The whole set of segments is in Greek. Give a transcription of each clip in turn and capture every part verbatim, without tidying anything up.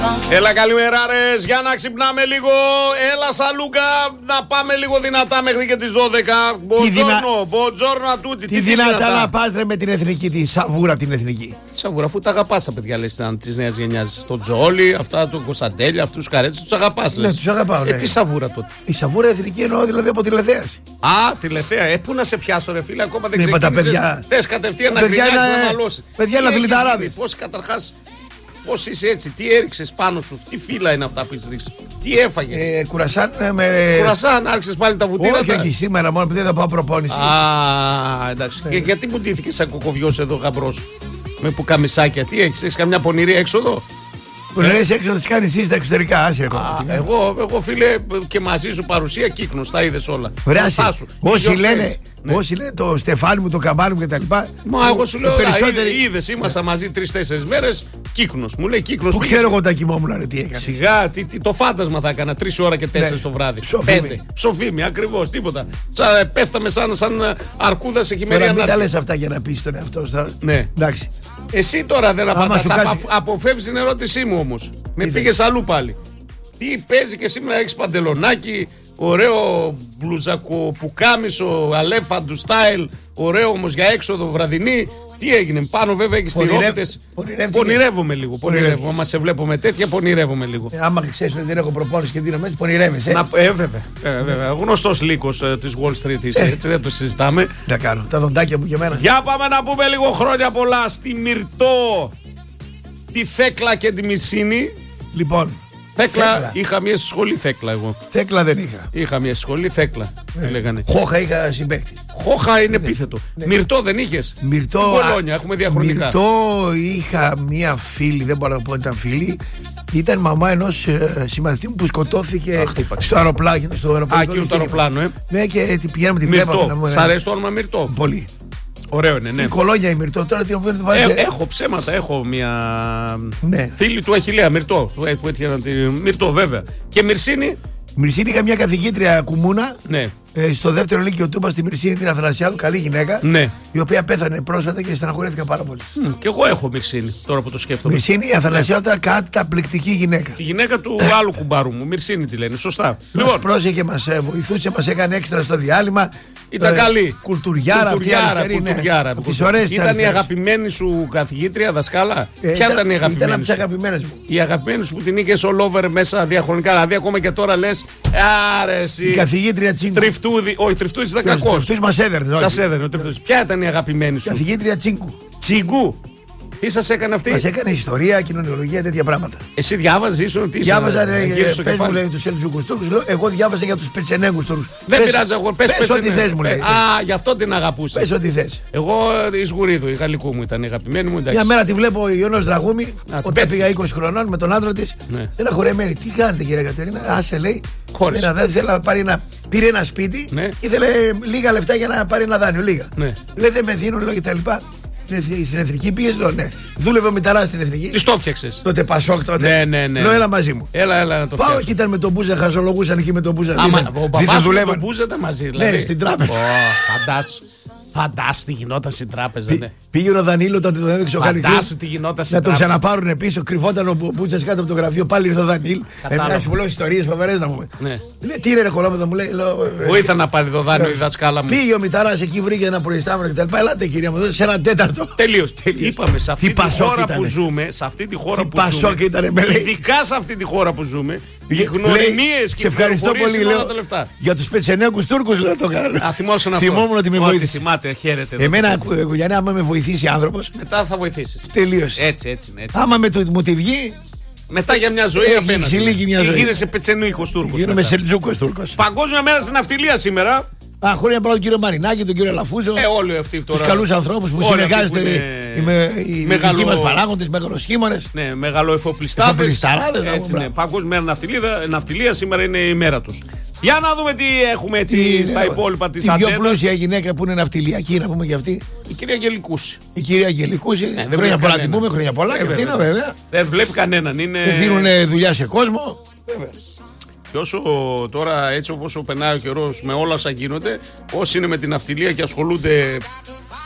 Έλα καλημέρα ρε, για να ξυπνάμε λίγο. Έλα Σαλούκα, να πάμε λίγο δυνατά μέχρι και τις δώδεκα. Μποτζόρνο, μποτζόρνο ατούτη. Τι δυνατά να πας ρε με την εθνική, τη Σαβούρα την εθνική. Σαβούρα, αφού τα αγαπάς τα παιδιά λες της νέας γενιάς. Τον Τζόλι, αυτά, τον Κωνσταντέλια, αυτούς τους Καρέτσες, τους αγαπάς λες. Ναι, τους αγαπάω, ναι. Ε, τι Σαβούρα τότε. Η Σαβούρα εθνική εννοώ δηλαδή από τηλεθέαση. Α, τηλεθέα, ε, πού να σε πιάσω ρε φίλε, ακόμα δεν ναι, ξεκίνησες. Θες κατευθείαν να γκρινιάξεις να μαλώσεις. Παιδιά είναι αθληταράδες. Πώς καταρχάς. Πώς είσαι έτσι, τι έριξες πάνω σου, τι φύλλα είναι αυτά που έχεις ρίξει, τι έφαγες. Ε, κουρασάν με. Κουρασάν, άρχισες πάλι τα βουτύρα. Όχι, όχι, σήμερα μόνο επειδή δεν θα πάω προπόνηση. Α, εντάξει. Ναι. Και γιατί μου ντύθηκες σαν κοκοβιός εδώ γαμπρός, με πουκαμισάκια, τι έχεις, έχεις καμιά πονηρή έξοδο. Πονηρές έξοδο τις κάνεις εσύ στα εξωτερικά, άσε εγώ. Εγώ, εγώ φίλε, και μαζί σου παρουσία κύκνος, τα είδες όλα. Όσοι λένε. Ναι. Όσοι λένε το στεφάνι μου, το καμπάνι μου κτλ. Μα εγώ σου λέω, περισσότεροι... είδες, ήμασταν μαζί τρεις-τέσσερις μέρες, κύκνος. Μου λέει κύκνος. Πού ξέρω εγώ τα κοιμόμουν, ρε, τι έκανε. Σιγά, τι, τι, το φάντασμα θα έκανα τρεις ώρα και τέσσερις ναι. το βράδυ. Ψοφίμη. Ψοφίμη, ακριβώς, τίποτα. Σα, πέφταμε σαν, σαν αρκούδα σε χειμερινή ανάρτηση. Μην τα λες αυτά για να πεις τον εαυτό σου τώρα. Ναι. Εντάξει. Εσύ τώρα δεν απαντάς. Απο, αποφεύγεις την ερώτησή μου όμως. Με πήγες αλλού πάλι. Τι παίζει και σήμερα έχεις παντελονάκι. Ωραίο μπλουζακο πουκάμισο, αλέφαντου στάιλ, ωραίο όμως για έξοδο βραδινή. Τι έγινε, πάνω βέβαια έχεις τυρόπιτες. Πονηρεύομαι λίγο. Πονηρεύομαι. Άμα σε βλέπω με τέτοια, πονηρεύομαι λίγο. Ε, άμα ξέρεις ότι δεν έχω προπόνηση και δίνω έτσι, πονηρεύεσαι. Να, ε, βέβαια. Ε, βέβαια. Γνωστός λύκος ε, της Wall Street είσαι, ε. έτσι δεν το συζητάμε. Να κάνω, τα δοντάκια μου και εμένα. Για πάμε να πούμε λίγο χρόνια πολλά στη Μυρτώ, τη Θέκλα και τη Μυρσίνη. Λοιπόν. Θέκλα, θέκλα, είχα μια σχολή Θέκλα εγώ. Θέκλα δεν είχα. Είχα μια σχολή Θέκλα. Ε. Λέγανε. Χόχα είχα συμπαίκτη. Χόχα είναι επίθετο. Ναι. Μυρτώ δεν είχες. Μυρτώ. Κολόνια, έχουμε διαχρονικά. Μυρτώ είχα μια φίλη, δεν μπορώ να πω ότι ήταν φίλη. Ήταν μαμά ενός ε, συμμαθητή μου που σκοτώθηκε Αχ, στο αεροπλάνο. Στο αεροπλάνο. Α, εκείνο το αεροπλάνο, ε. Ναι, και την πηγαίνουμε την βλέπαμε. Σ' αρέσει το όνομα Μυρτώ? Πολύ. Ωραίο είναι, ναι. Η κολόνια η Μυρτώ, τώρα τι να βάζει. Ε, έχω ψέματα, έχω μια ναι. φίλη του Αχιλλέα, Μυρτώ. Που έτυχε να τη... Μυρτώ, βέβαια. Και Μυρσίνη. Μυρσίνη είχα μια καθηγήτρια κουμούνα. Ναι. Ε, στο δεύτερο λύκειο του είπα στη Μυρσίνη την Αθανασιάδου, καλή γυναίκα. Ναι. Η οποία πέθανε πρόσφατα και στεναχωρέθηκα πάρα πολύ. Mm, και εγώ έχω Μυρσίνη, τώρα που το σκέφτομαι. Μυρσίνη η Αθανασιάδου ήταν καταπληκτική γυναίκα. Η γυναίκα του άλλου κουμπάρου μου, Μυρσίνη τη λένε, σωστά. Μας λοιπόν. πρόσεχε, μας βοηθούσε, μας έκανε έξτρα στο διάλειμμα. Ήταν ε, καλή. Κουλτουριάρα αυτή η αριστερή. Κουλτουριάρα. Ναι. Τις ωραίες ήταν η αγαπημένη σου καθηγήτρια, δασκάλα. Ε, Ποια ήταν η αγαπημένη? Ήταν από τις αγαπημένες μου. Η αγαπημένη σου που την είχες all over μέσα διαχρονικά. Δηλαδή ακόμα και τώρα λες άρεση. Η καθηγήτρια Τσίγκου. Τριφτούδη. Όχι, Τριφτούδη ήταν κακός. Τριφτούδης μας έδερνε. Σας έδερνε. Ποια ήταν η αγαπημένη σου? Καθηγήτρια Τσίγκου. Τσίγκου. Τι σας έκανε αυτή? Μας έκανε ιστορία, κοινωνιολογία, τέτοια πράγματα. Εσύ διάβαζες, ήσουν τι? Διάβαζα, πες μου λέει τους Σελτζούκους Τούρκους, εγώ διάβαζα για τους Πετσενέγκους Τούρκους. Δεν πειράζει, εγώ πες πες ό,τι θες μου λέει. Α, γι' αυτό την αγαπούσα. Πες ό,τι θες. Εγώ η Σγουρίδου, η Γαλλικού μου ήταν η αγαπημένη μου. Μια μέρα τη βλέπω ο Ιωνός Δραγούμη, όταν πήγα είκοσι χρονών με τον άντρα της. Στεναχωρεμένη. Τι κάνετε κυρία Κατερίνα? Άσε λέει. Δεν θέλει να πάρει ένα. Πήρε ένα σπίτι και ήθελε λίγα λεφτά για να πάρει ένα δάνειο. Λίγα. Λέει δεν με δίνουν, λέω κτλ. Στην εθνική πήγες, λέω ναι. Δούλευε ο Μηταράς στην εθνική. Τι το φτιάξες? Τότε Πασόκ τότε. Ναι, ναι, ναι. Λέω έλα μαζί μου. Έλα, έλα να το πάω και ήταν με τον Μπούζα, χαζολογούσαν εκεί με τον Μπούζα. Άμα ο παπάς με τον Μπούζα ήταν μαζί, δηλαδή. Ναι, στην τράπεζα. Φαντάσου. Φαντάσου τι γινόταν στην τράπεζα, ναι. Πήγε ο Δανίλο, τότε τον έδειξε ο Χαλικλής. Φαντάσου τι γινόταν στην τράπεζα. Να τον ξαναπάρουν πίσω, κρυβόταν ο Μπούτσας κάτω από το γραφείο, πάλι ήρθε ο Δανίλ. Ένα μου λέω ιστορίες φοβερές να πούμε. Λέει τι είναι ρε κολόμεδο, μου λέει. Βοήθα να πάρει το δάνειο η δασκάλα μου. Πήγε ο Μηταράς εκεί, βρήκε ένα προϊστάμενο κτλ. Ελάτε κυρία μου, σε ένα τέταρτο. Τελείως. Είπαμε σε αυτή τη χώρα που ζούμε, σε αυτή τη χώρα που ζούμε. Ειδικά σε αυτή τη χώρα που ζούμε. Οι γνωριμίες και οι πληροφορίες είναι όλα τα λεφτά. Για τους Πετσενέγκους Τούρκους λέω το κάνω. Α, θυμόσουν αυτό. Θυμόμουν ότι με βοήθησε. Θυμάται, χαίρετε. Εμένα, Γουλιανέ, άμα με βοηθήσει άνθρωπος. Μετά θα βοηθήσεις. Τελείωσε. Έτσι, έτσι, έτσι. Άμα με το, μου τη βγει. Μετά για μια ζωή απέναντι. Ξυλίγει μια ζωή. Γίνεσαι Πετσενούικος Τούρκος. Γίνομαι Σελτζούκος Τούρκος. Παγκόσμια μέρα στην ναυτιλία σήμερα. Α, χρόνια πολλά τον κύριο Μαρινάκη, τον κύριο Λαφούζο. Ε, όλοι αυτοί τώρα. Τους καλούς ανθρώπους που συνεργάζονται οι δικοί μας παράγοντες, μεγαλοσχήμονες. Ναι, μεγαλοεφοπλιστάδες. Έτσι, ναι. Παγκόσμια μέρα ναυτιλία σήμερα είναι η μέρα τους. Για να δούμε τι έχουμε έτσι στα υπόλοιπα της ατζέντας. Η πιο πλούσια γυναίκα που είναι ναυτιλιακή, να πούμε και αυτή. Η κυρία Αγγελικούση. Η κυρία Αγγελικούση. Ναι, χρόνια πολλά την πούμε, χρόνια πολλά. Και αυτή είναι βέβαια. Δεν βλέπει κανέναν. Είναι... Δίνουν δουλειά σε κόσμο. Βέβαια. Και όσο τώρα έτσι όπως περνάει ο καιρός με όλα όσα γίνονται, όσοι είναι με την ναυτιλία και ασχολούνται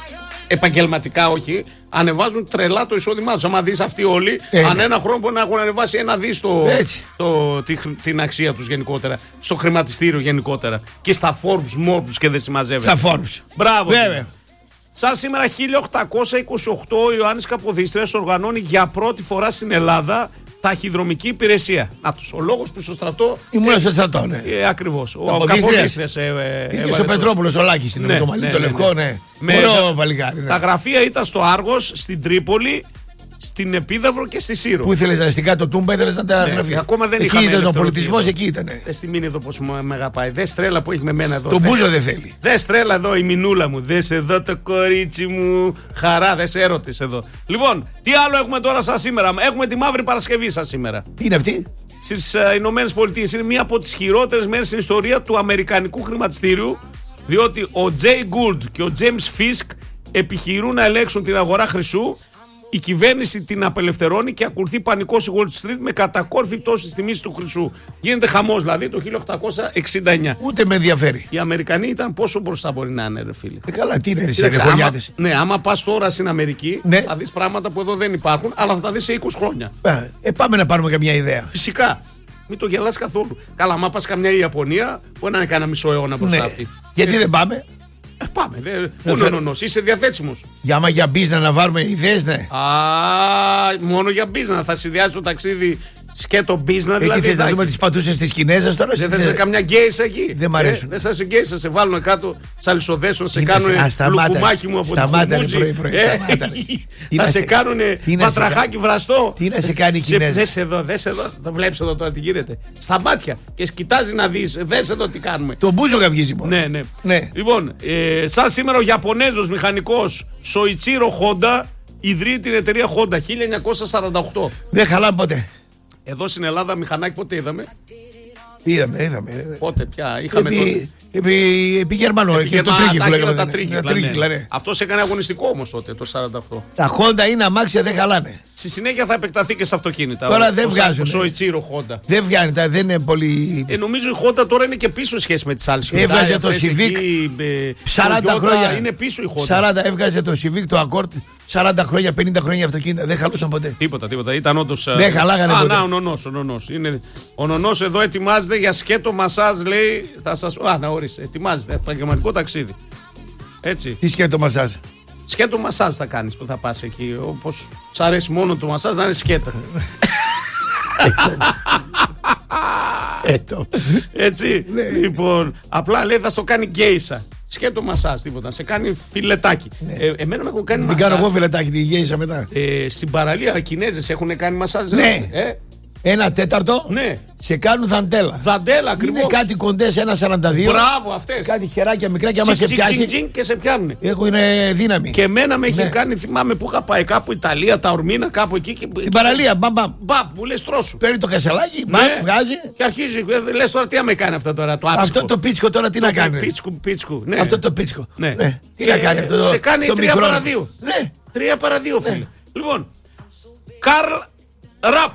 επαγγελματικά όχι, ανεβάζουν τρελά το εισόδημά τους. Αν δεις αυτοί όλοι, ε, αν ένα χρόνο μπορεί να έχουν ανεβάσει ένα δις το, το, τη, την αξία τους γενικότερα, στο χρηματιστήριο γενικότερα. Και στα Forbes, Morbes και δεν συμμαζεύεται. Στα Forbes. Μπράβο. Βέβαια. Σαν σήμερα χίλια οκτακόσια είκοσι οκτώ ο Ιωάννης Καποδίστριας οργανώνει για πρώτη φορά στην Ελλάδα ταχυδρομική υπηρεσία. Να τους, ο λόγος που στο στρατό. Ήμουν στο στρατό, ναι. Ε, ακριβώς. Ο Καποδίστριας. Ε, ε, Είχε ο Πετρόπουλος, ο Λάκης, ναι, με το μαλλί, ναι, το ναι, λευκό, ναι. ναι. Ωραίο παλικάρι. Ναι. Τα γραφεία ήταν στο Άργος, στην Τρίπολη, στην Επίδαυρο και στη Σύρο. Πού ήθελες να εστικά το Τούμπα, ήθελες να τα γραφεία. Ακόμα δεν εκεί ήταν ο πολιτισμός, εκεί ήταν. Δε στη μήνυ εδώ πως με αγαπάει. Δε στρέλα που έχει με μένα εδώ. Τον Μπούζο δεν θέλει. Δε στρέλα εδώ η μινούλα μου. Δε εδώ το κορίτσι μου. Χαρά, δε έρωτες εδώ. Λοιπόν, τι άλλο έχουμε τώρα σαν σήμερα. Έχουμε τη Μαύρη Παρασκευή σαν σήμερα. Τι είναι αυτή? Στις uh, Ηνωμένες Πολιτείες. Είναι μία από τις χειρότερες μέρες στην ιστορία του αμερικανικού χρηματιστήριου. Διότι ο Τζέι Gould και ο James Fisk επιχειρούν να ελέγξουν την αγορά χρυσού. Η κυβέρνηση την απελευθερώνει και ακολουθεί πανικός η Wall Street με κατακόρυφη πτώση της τιμής του χρυσού. Γίνεται χαμός δηλαδή το χίλια οκτακόσια εξήντα εννιά. Ούτε με ενδιαφέρει. Οι Αμερικανοί ήταν πόσο μπροστά μπορεί να είναι, ρε φίλε. Ε, καλά, τι είναι, εσύ ρεχολιάτες. Ναι, άμα πας τώρα στην Αμερική, ναι, θα δεις πράγματα που εδώ δεν υπάρχουν, αλλά θα τα δεις σε είκοσι χρόνια. Ε, ε, πάμε να πάρουμε καμιά ιδέα. Φυσικά. Μην το γελάς καθόλου. Καλά, άμα πας καμιά Ιαπωνία, μπορεί να είναι κανένα μισό αιώνα μπροστά ναι. αυτή. Γιατί δεν πάμε? Ε, πάμε, δε, μόνο νονός, είσαι διαθέσιμος. Για άμα για business να βάλουμε ιδέες, ναι. Α, μόνο για business, θα συνδυάσει το ταξίδι σκέτο business δηλαδή. Εκεί θες να δούμε τις πατούσες της Κινέζας τώρα. Δεν θες καμιά γκέισα εκεί. Δεν μ' αρέσουν. Δεν θα σε γκέισα, σε βάλουν κάτω σαλισσοδέσουν, σε κάνουν λουκουμάκι μου από την πρωί πρωί. Θα σε κάνουν πατραχάκι βραστό. Τι να σε κάνει η Κινέζα. Δες εδώ, δες εδώ, θα βλέπεις εδώ τώρα τι γίνεται. Στα μάτια και σκητάζει να δεις, δες εδώ τι κάνουμε. Το μπούζο καυγίζει μόνο. Ναι, ναι. Λοιπόν, σαν σήμερα ο Ιαπωνέζος μηχανικός Σοϊτσίρο Χόντα ιδρύει την εταιρεία Honda χίλια εννιακόσια σαράντα οκτώ. Δεν χαλάμε ποτέ. Εδώ στην Ελλάδα μηχανάκι πότε είδαμε? Είδαμε, είδαμε. Πότε πια είχαμε επί, τον... επί, επί Γερμανό, επί και το τρίγυκλο. Τα τρίγυκλα, ναι. Αυτός έκανε αγωνιστικό όμως τότε το σαράντα οκτώ. Τα Honda είναι αμάξια, δεν χαλάνε. Στη συνέχεια θα επεκταθεί και σε αυτοκίνητα. Τώρα ο, δεν ο, βγάζουν. Ο Σοϊτσίρο Honda. Δεν βγαίνει, δεν είναι πολύ. Ε, νομίζω η Honda τώρα είναι και πίσω σχέση με τις άλλες. Έβγαζε το Civic σαράντα χρόνια. Είναι πίσω η Honda. σαράντα έβγαζε το Civic το Accord σαράντα χρόνια, πενήντα χρόνια αυτοκίνητα. Δεν χαλούσαν ποτέ. Τίποτα, τίποτα. Ήταν όντως. Δεν χαλάγανε ποτέ. Α, να, ο Νονός. Ο Νονός, είναι... ο Νονός εδώ ετοιμάζεται για σκέτο μασάζ, λέει. Θα σας... Α, να ορίστε. Ετοιμάζεται. Επαγγελματικό ταξίδι. Έτσι. Τι σκέτο μασάζ? Σκέτο μασάζ θα κάνεις που θα πας εκεί. Όπως σ' αρέσει μόνο το μασάζ να είναι σκέτο. Έτσι. Λοιπόν, απλά λέει θα στο κάνει γκέισα. Σκέτο μασάζ, τίποτα. Σε κάνει φιλετάκι. Ε, εμένα με έχουν κάνει μασάζ. Την κάνω εγώ φιλετάκι, τη γκέισα μετά. Ε, στην παραλία οι Κινέζες έχουν κάνει μασάζ. Ναι. Ε? Ένα τέταρτο, ναι, σε κάνουν δαντέλα. Δαντέλα, ακριβώς. Είναι κάτι κοντές, ένα σαράντα δύο. Μπράβο, αυτές. Κάτι χεράκια μικρά και άμα σε πιάσει. Και σε πιάνουν. Έχουν δύναμη. Και εμένα με έχει ναι. κάνει, θυμάμαι που είχα πάει κάπου Ιταλία, τα Ορμίνα, κάπου εκεί. Και... Στην παραλία, μπαμ μπαμ. Μπαμ, μου λες τρώσου. Παίρνει το κασελάκι, μπαμ, ναι. βγάζει. Και αρχίζει, λες τώρα τι να με κάνει αυτό τώρα, το άψυχο. Αυτό το πίτσκο τώρα τι το να κάνει. Πίτσκου, πίτσκου. Ναι. Αυτό το πίτσκο. Ναι. Ναι. Τι ε, να κάνει αυτό. Σε κάνει το τρία παρά δύο. Ναι. Τρία παρά δύο, φίλε. Λοιπόν, Καρλ Ραπ.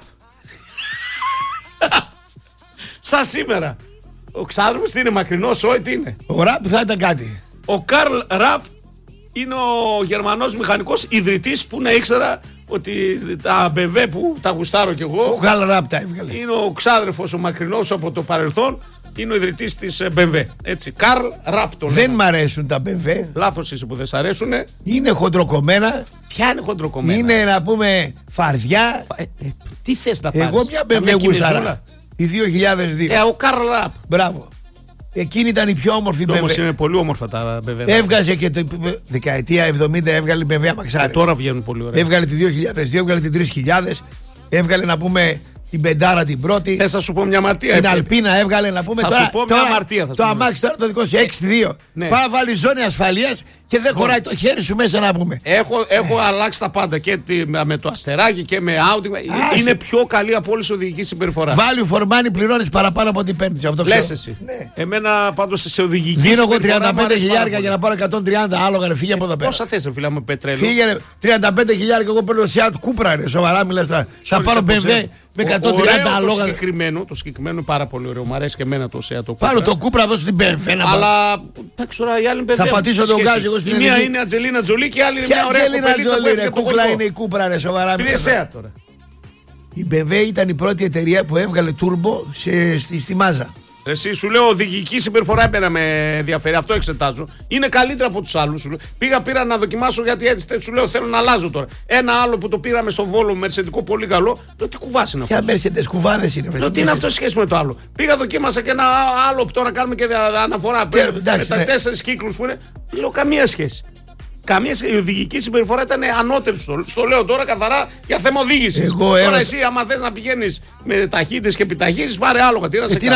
Σαν σήμερα. Ο ξάδερφος τι είναι, μακρινός, όχι τι είναι. Ο Ραπ θα ήταν κάτι. Ο Καρλ Ραπ είναι ο Γερμανός μηχανικός ιδρυτής που να ήξερα ότι τα μπι εμ ντάμπλιου που τα γουστάρω κι εγώ. Ο Καρλ Ραπ τα έβγαλε. Είναι ο ξάδερφος, ο μακρινός από το παρελθόν. Είναι ο ιδρυτής της μπι εμ ντάμπλιου. Έτσι. Καρλ Ραπ το λέμε. Δεν μ' αρέσουν τα μπι εμ ντάμπλιου. Λάθος είσαι που δεν σ' αρέσουνε. Είναι χοντροκομμένα. Ποια είναι χοντροκομμένα? Είναι να πούμε φαρδιά. Ε, ε, τι θες να πάρεις? Εγώ μια μπι εμ ντάμπλιου γουστάρα. Η δύο χιλιάδες δύο. Ε, ο Καρλ Ραπ. Μπράβο. Εκείνη ήταν η πιο όμορφη μπι εμ ντάμπλιου. Όμως είναι πολύ όμορφα τα μπι εμ ντάμπλιου. Έβγαζε και το δεκαετία εβδομήντα έβγαλε μπι εμ ντάμπλιου αμαξάρες. Τώρα βγαίνουν πολύ ωραία. Έβγαλε τη δύο χιλιάδες δύο, έβγαλε την τρεις χιλιάδες. Έβγαλε να πούμε την πεντάρα την πρώτη. Θες να σου πω μια αμαρτία? Την Αλπίνα έβγαλε να πούμε. Θα τώρα, σου πω μια τώρα, αμαρτία. Θα το αμάξι τώρα το δικό σου έξι δύο. Ναι. Πάει να βάλει ζώνη ασφαλείας και δεν χωράει το χέρι σου μέσα να πούμε. Έχω, έχω αλλάξει τα πάντα και με το αστεράκι και με Audi. Άσε. Είναι πιο καλή από όλες τις οδηγικές συμπεριφορά. Value for money πληρώνεις παραπάνω από ό,τι παίρνεις. Αυτό λες εσύ. Ναι. Εμένα πάντως σε οδηγική συμπεριφορά. Δίνω εγώ τριάντα πέντε χιλιάρικα για να πάρω εκατόν τριάντα άλογα, ρε, φύγε από εδώ πέρα. Πόσα θες, φίλα με πετρέλαιο? Φύγε τριάντα πέντε χιλιάρικα, εγώ παίρνω Seat Cupra, ρε, σοβαρά μιλάς τώρα. Θα πάρω μπι εμ ντάμπλιου με εκατόν τριάντα άλογα. Το συγκεκριμένο, το συγκεκριμένο είναι πάρα πολύ ωραίο. Μου αρέσει και εμένα το ΣΕΑ το Κούπρα. Πάρω το Κούπρα, δώσω την μπι εμ ντάμπλιου. Αλλά εντάξει τώρα η άλλη είναι θα πατήσω τον γκάζι εγώ στην Ελλάδα. Η μία είναι Ατζελίνα Τζολί και η άλλη είναι μια ωραία κοπελίτσα που έφυγε. Κούκλα είναι η Κούπρα, ρε, σοβαρά. ΣΕΑ τώρα. Η μπι εμ ντάμπλιου ήταν η πρώτη εταιρεία που έβγαλε τούρμπο σε, στη, στη μάζα. Εσύ σου λέω οδηγική συμπεριφορά εμένα με ενδιαφέρει, αυτό εξετάζω. Είναι καλύτερα από τους άλλους. Πήγα, πήρα να δοκιμάσω γιατί έτσι σου λέω θέλω να αλλάζω τώρα. Ένα άλλο που το πήραμε στο Βόλο, μερσεντικό πολύ καλό. Λέω τι κουβάς είναι αυτό. Ποια μερσεντές, κουβάδες είναι. Λέω τι είναι αυτό σχέση με το άλλο. Πήγα, δοκίμασα και ένα άλλο που τώρα κάνουμε και αναφορά. Τέρ, με εντάξει, τα ναι. τέσσερις κύκλους που είναι. Λέω καμία σχέση. Καμία σχέση. Η οδηγική συμπεριφορά ήταν ανώτερη. Στο, στο λέω τώρα καθαρά για θέμα οδήγηση. Τώρα ένα... εσύ, άμα θες να πηγαίνεις με ταχύτητες και επιταχύσεις, πάρε άλογα. Τι να σε